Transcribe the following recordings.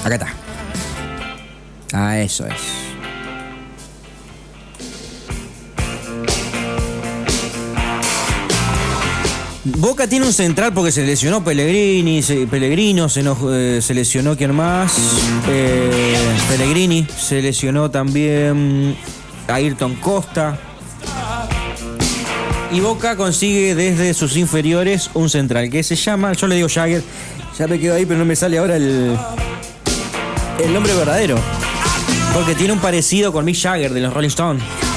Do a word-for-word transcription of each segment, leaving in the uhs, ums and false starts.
Acá está. Ah, eso es. Boca tiene un central porque se lesionó Pellegrini, se, Pellegrino, se, nos, eh, se lesionó ¿quién más? Eh, Pellegrini, se lesionó también Ayrton Costa. Y Boca consigue desde sus inferiores un central que se llama, yo le digo Jagger, ya me quedo ahí pero no me sale ahora el, el nombre verdadero. Porque tiene un parecido con Mick Jagger de los Rolling Stones.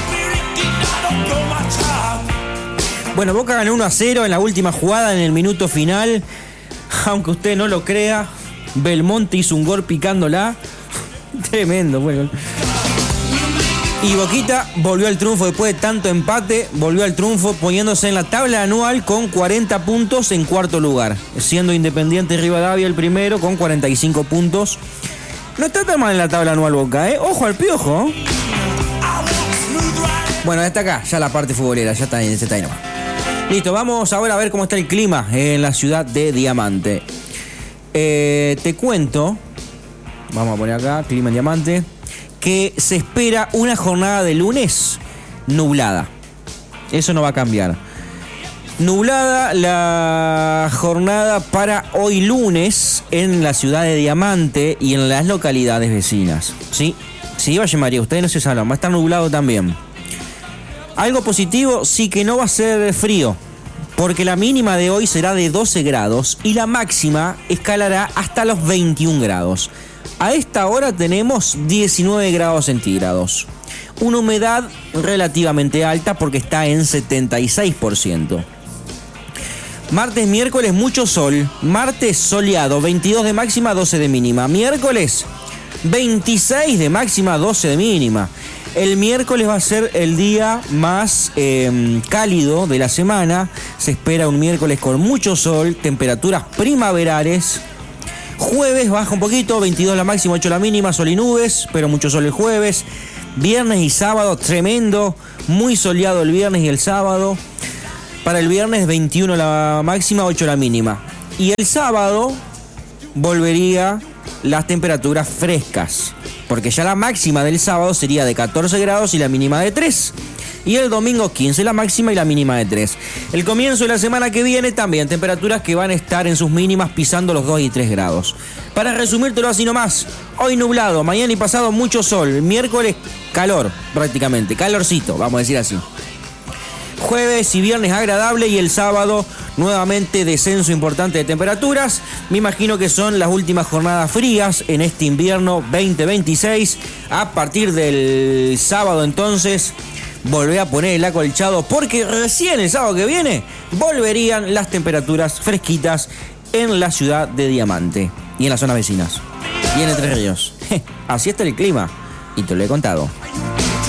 Bueno, Boca ganó uno a cero en la última jugada, en el minuto final. Aunque usted no lo crea, Belmonte hizo un gol picándola. Tremendo, bueno. Y Boquita volvió al triunfo después de tanto empate. Volvió al triunfo poniéndose en la tabla anual con cuarenta puntos en cuarto lugar. Siendo Independiente Rivadavia el primero con cuarenta y cinco puntos. No está tan mal en la tabla anual Boca, ¿eh? Ojo al piojo. Bueno, ya está acá, ya la parte futbolera, ya está ahí, ya está ahí nomás. Listo, vamos ahora a ver cómo está el clima en la ciudad de Diamante. Eh, te cuento, vamos a poner acá, clima en Diamante, que se espera una jornada de lunes nublada. Eso no va a cambiar. Nublada la jornada para hoy lunes en la ciudad de Diamante y en las localidades vecinas. ¿Sí? Sí, Valle María, ustedes no se salvan, va a estar nublado también. Algo positivo, sí que no va a ser frío, porque la mínima de hoy será de doce grados y la máxima escalará hasta los veintiún grados. A esta hora tenemos diecinueve grados centígrados. Una humedad relativamente alta porque está en setenta y seis por ciento. Martes, miércoles, mucho sol. Martes soleado, veintidós de máxima, doce de mínima. Miércoles, veintiséis de máxima, doce de mínima. El miércoles va a ser el día más eh, cálido de la semana. Se espera un miércoles con mucho sol, temperaturas primaverales. Jueves baja un poquito, veintidós la máxima, ocho la mínima, sol y nubes, pero mucho sol el jueves. Viernes y sábado, tremendo, muy soleado el viernes y el sábado. Para el viernes, veintiuno la máxima, ocho la mínima. Y el sábado volvería las temperaturas frescas, porque ya la máxima del sábado sería de catorce grados y la mínima de tres. Y el domingo quince la máxima y la mínima de tres. El comienzo de la semana que viene también temperaturas que van a estar en sus mínimas pisando los dos y tres grados. Para resumírtelo así nomás, hoy nublado, mañana y pasado mucho sol, miércoles calor prácticamente, calorcito, vamos a decir así. Jueves y viernes agradable y el sábado nuevamente descenso importante de temperaturas. Me imagino que son las últimas jornadas frías en este invierno veinte veintiséis. A partir del sábado entonces volveré a poner el acolchado porque recién el sábado que viene volverían las temperaturas fresquitas en la ciudad de Diamante y en las zonas vecinas y en Entre Ríos. Así está el clima y te lo he contado.